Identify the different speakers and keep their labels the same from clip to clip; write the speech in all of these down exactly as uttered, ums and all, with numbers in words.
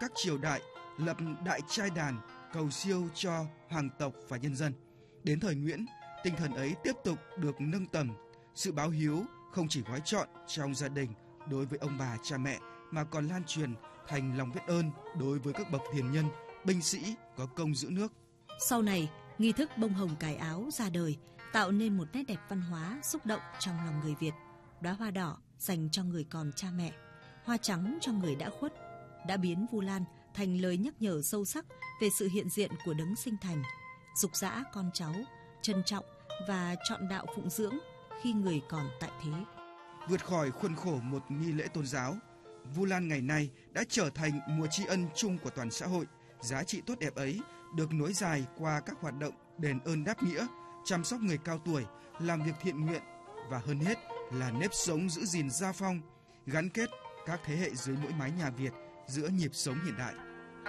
Speaker 1: các triều đại, lập đại trai đàn, cầu siêu cho hoàng tộc và nhân dân. Đến thời Nguyễn, tinh thần ấy tiếp tục được nâng tầm. Sự báo hiếu không chỉ gói trọn trong gia đình đối với ông bà cha mẹ mà còn lan truyền thành lòng biết ơn đối với các bậc tiền nhân, binh sĩ có công giữ nước.
Speaker 2: Sau này, nghi thức bông hồng cài áo ra đời, tạo nên một nét đẹp văn hóa xúc động trong lòng người Việt. Đóa hoa đỏ dành cho người còn cha mẹ, hoa trắng cho người đã khuất, đã biến Vu Lan thành lời nhắc nhở sâu sắc về sự hiện diện của đấng sinh thành, dục dã con cháu, trân trọng và chọn đạo phụng dưỡng khi người còn tại thế.
Speaker 1: Vượt khỏi khuôn khổ một nghi lễ tôn giáo, Vu Lan ngày nay đã trở thành mùa tri ân chung của toàn xã hội. Giá trị tốt đẹp ấy được nối dài qua các hoạt động đền ơn đáp nghĩa, chăm sóc người cao tuổi, làm việc thiện nguyện và hơn hết là nếp sống giữ gìn gia phong, gắn kết các thế hệ dưới mỗi mái nhà Việt giữa nhịp sống hiện đại.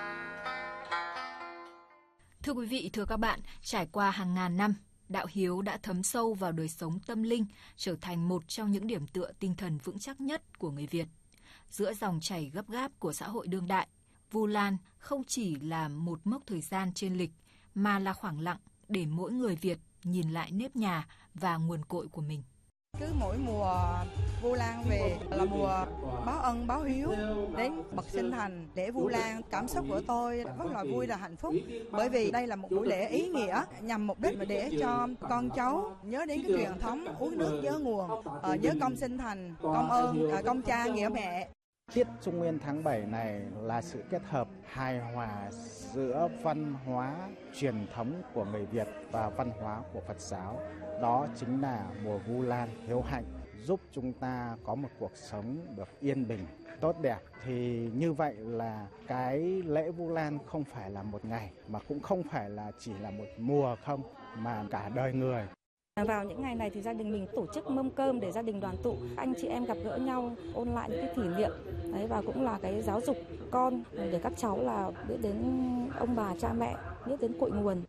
Speaker 3: Thưa quý vị, thưa các bạn, trải qua hàng ngàn năm, đạo hiếu đã thấm sâu vào đời sống tâm linh, trở thành một trong những điểm tựa tinh thần vững chắc nhất của người Việt. Giữa dòng chảy gấp gáp của xã hội đương đại, Vu Lan không chỉ là một mốc thời gian trên lịch, mà là khoảng lặng để mỗi người Việt nhìn lại nếp nhà và nguồn cội của mình.
Speaker 4: Cứ mỗi mùa Vu Lan về là mùa báo ân báo hiếu đến bậc sinh thành để Vu Lan. Cảm xúc của tôi rất là vui, là hạnh phúc, bởi vì đây là một buổi lễ ý nghĩa nhằm mục đích để cho con cháu nhớ đến cái truyền thống uống nước nhớ nguồn, nhớ công sinh thành, công ơn công cha nghĩa mẹ.
Speaker 5: Tiết Trung Nguyên tháng bảy này là sự kết hợp hài hòa giữa văn hóa truyền thống của người Việt và văn hóa của Phật giáo. Đó chính là mùa Vu Lan hiếu hạnh, giúp chúng ta có một cuộc sống được yên bình, tốt đẹp. Thì như vậy là cái lễ Vu Lan không phải là một ngày, mà cũng không phải là chỉ là một mùa không, mà cả đời người.
Speaker 6: Vào những ngày này thì gia đình mình tổ chức mâm cơm để gia đình đoàn tụ, anh chị em gặp gỡ nhau, ôn lại những cái kỷ niệm. Đấy, và cũng là cái giáo dục con để các cháu là biết đến ông bà cha mẹ, biết đến cội nguồn.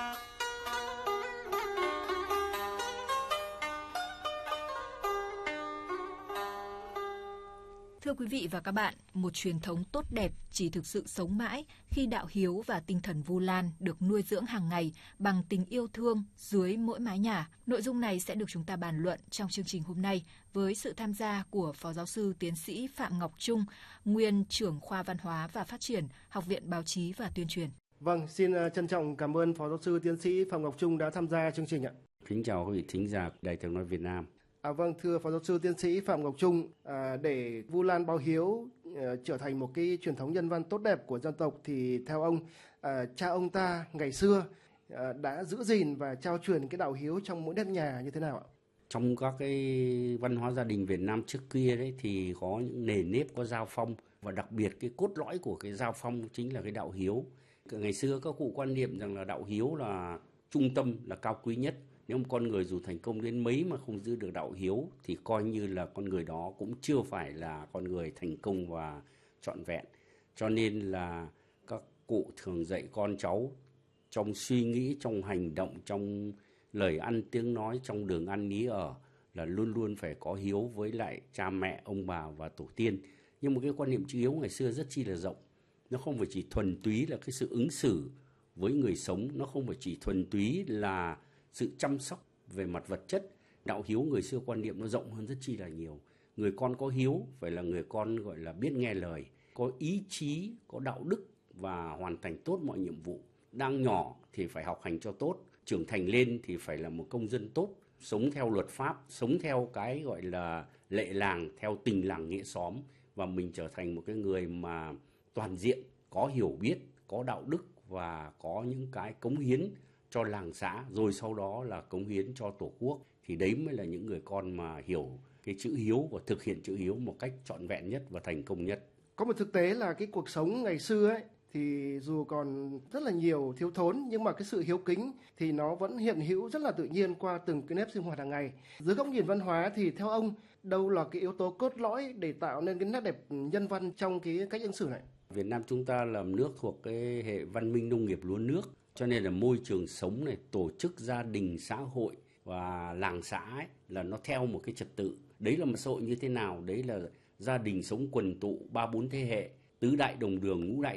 Speaker 3: Thưa quý vị và các bạn, một truyền thống tốt đẹp chỉ thực sự sống mãi khi đạo hiếu và tinh thần Vu Lan được nuôi dưỡng hàng ngày bằng tình yêu thương dưới mỗi mái nhà. Nội dung này sẽ được chúng ta bàn luận trong chương trình hôm nay với sự tham gia của Phó Giáo sư Tiến sĩ Phạm Ngọc Trung, nguyên trưởng khoa Văn hóa và Phát triển, Học viện Báo chí và Tuyên truyền.
Speaker 7: Vâng, xin trân trọng cảm ơn Phó Giáo sư Tiến sĩ Phạm Ngọc Trung đã tham gia chương trình ạ.
Speaker 8: Kính chào quý vị thính giả Đài Tiếng nói Việt Nam.
Speaker 7: À, vâng, thưa Phó Giáo sư Tiến sĩ Phạm Ngọc Trung, à, để Vu Lan báo hiếu à, trở thành một cái truyền thống nhân văn tốt đẹp của dân tộc thì theo ông, à, cha ông ta ngày xưa à, đã giữ gìn và trao truyền cái đạo hiếu trong mỗi nếp nhà như thế nào ạ?
Speaker 8: Trong các cái văn hóa gia đình Việt Nam trước kia đấy thì có những nề nếp, có giao phong, và đặc biệt cái cốt lõi của cái giao phong chính là cái đạo hiếu. Ngày xưa các cụ quan niệm rằng là đạo hiếu là trung tâm, là cao quý nhất. Nếu một con người dù thành công đến mấy mà không giữ được đạo hiếu thì coi như là con người đó cũng chưa phải là con người thành công và trọn vẹn. Cho nên là các cụ thường dạy con cháu trong suy nghĩ, trong hành động, trong lời ăn tiếng nói, trong đường ăn ní ở là luôn luôn phải có hiếu với lại cha mẹ, ông bà và tổ tiên. Nhưng một cái quan niệm chữ hiếu ngày xưa rất chi là rộng. Nó không phải chỉ thuần túy là cái sự ứng xử với người sống, nó không phải chỉ thuần túy là sự chăm sóc về mặt vật chất. Đạo hiếu người xưa quan niệm nó rộng hơn rất chi là nhiều. Người con có hiếu phải là người con gọi là biết nghe lời, có ý chí, có đạo đức và hoàn thành tốt mọi nhiệm vụ. Đang nhỏ thì phải học hành cho tốt, trưởng thành lên thì phải là một công dân tốt, sống theo luật pháp, sống theo cái gọi là lệ làng, theo tình làng nghĩa xóm, và mình trở thành một cái người mà toàn diện, có hiểu biết, có đạo đức và có những cái cống hiến cho làng xã, rồi sau đó là cống hiến cho Tổ quốc. Thì đấy mới là những người con mà hiểu cái chữ hiếu và thực hiện chữ hiếu một cách trọn vẹn nhất và thành công nhất.
Speaker 7: Có một thực tế là cái cuộc sống ngày xưa ấy thì dù còn rất là nhiều thiếu thốn, nhưng mà cái sự hiếu kính thì nó vẫn hiện hữu rất là tự nhiên qua từng cái nếp sinh hoạt hàng ngày. Dưới góc nhìn văn hóa thì theo ông, đâu là cái yếu tố cốt lõi để tạo nên cái nét đẹp nhân văn trong cái cách ứng xử này?
Speaker 8: Việt Nam chúng ta là nước thuộc cái hệ văn minh nông nghiệp lúa nước, cho nên là môi trường sống này, tổ chức gia đình, xã hội và làng xã ấy, là nó theo một cái trật tự. Đấy là một xã hội như thế nào? Đấy là gia đình sống quần tụ ba bốn thế hệ, tứ đại đồng đường, ngũ đại